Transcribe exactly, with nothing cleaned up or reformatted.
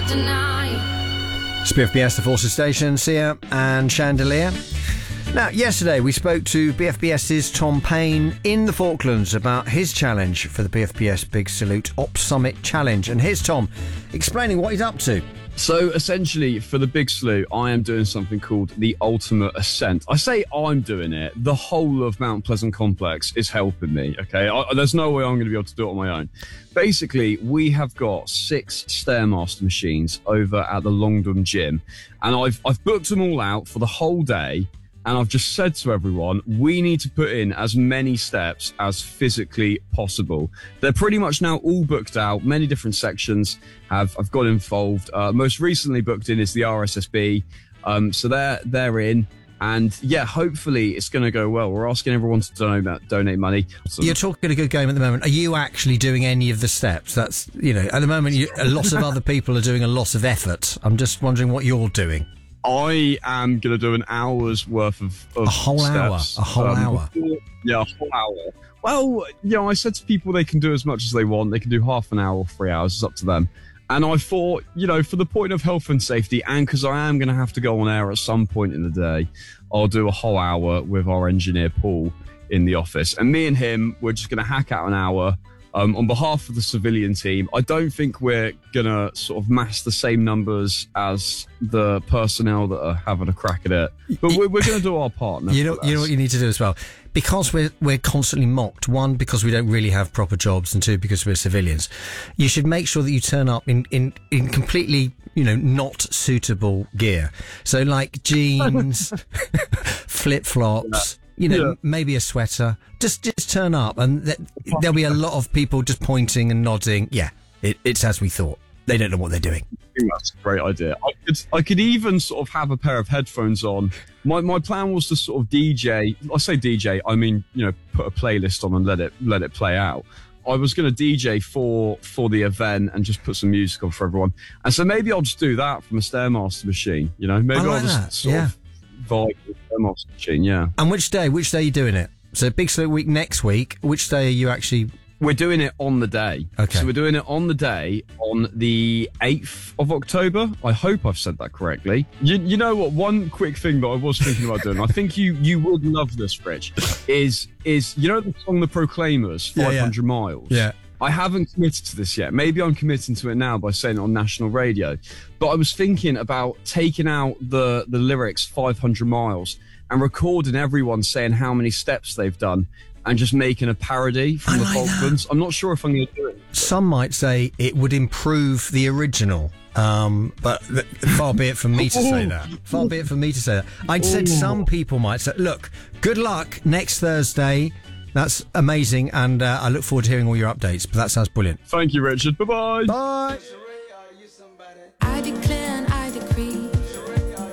deny. It's B F B S, the Forces Station, Sia and Chandelier. Now, yesterday we spoke to BFBS's Tom Payne in the Falklands about his challenge for the B F B S Big Salute Op Summit Challenge. And here's Tom explaining what he's up to. So essentially, for the Big Salute, I am doing something called the Ultimate Ascent. I say I'm doing it. The whole of Mount Pleasant Complex is helping me, okay? I, there's no way I'm going to be able to do it on my own. Basically, we have got six Stairmaster machines over at the Longdon Gym, and I've I've booked them all out for the whole day. And I've just said to everyone, we need to put in as many steps as physically possible. They're pretty much now all booked out. Many different sections have, have got involved. Uh, most recently booked in is the R S S B. Um, so they're, they're in. And yeah, hopefully it's going to go well. We're asking everyone to donate, donate money. So You're talking a good game at the moment. Are you actually doing any of the steps? That's, you know, at the moment, you, a lot of other people are doing a lot of effort. I'm just wondering what you're doing. I am going to do an hour's worth of, of A whole steps. hour? A whole um, hour? Yeah, a whole hour. Well, you know, I said to people they can do as much as they want. They can do half an hour or three hours. It's up to them. And I thought, you know, for the point of health and safety, and because I am going to have to go on air at some point in the day, I'll do a whole hour with our engineer, Paul, in the office. And me and him, we're just going to hack out an hour. Um, on behalf of the civilian team. I don't think we're going to sort of mass the same numbers as the personnel that are having a crack at it. But we're, we're going to do our part. You know, you know what you need to do as well? Because we're, we're constantly mocked, one, because we don't really have proper jobs, and two, because we're civilians. You should make sure that you turn up in, in, in completely, you know, not suitable gear. So like jeans, flip-flops, yeah. You know, yeah. maybe a sweater. Just just turn up, and th- there'll be a lot of people just pointing and nodding. Yeah, it, it's as we thought. They don't know what they're doing. That's a great idea. I could, I could even sort of have a pair of headphones on. My my plan was to sort of D J. I say D J, I mean, you know, put a playlist on and let it let it play out. I was going to D J for for the event and just put some music on for everyone. And so maybe I'll just do that from a Stairmaster machine. You know, maybe I like I'll just that. sort yeah. of vibe with the Stairmaster machine. Yeah. And which day? Which day are you doing it? So Big Salute Week next week. Which day are you actually? We're doing it on the day. Okay. So we're doing it on the day on the eighth of October. I hope I've said that correctly. You, you know what? One quick thing that I was thinking about doing, I think you you would love this, Rich, is, is you know the song The Proclaimers, five hundred yeah, yeah. miles? Yeah. I haven't committed to this yet. Maybe I'm committing to it now by saying it on national radio. But I was thinking about taking out the, the lyrics five hundred miles and recording everyone saying how many steps they've done and just making a parody from I the like Falklands. that. I'm not sure if I'm going to do it. Some might say it would improve the original, um, but th- far be it from me to say that. Far be it from me to say that. I'd said some people might say, look, good luck next Thursday. That's amazing, and uh, I look forward to hearing all your updates, but that sounds brilliant. Thank you, Richard. Bye-bye. Bye. I declare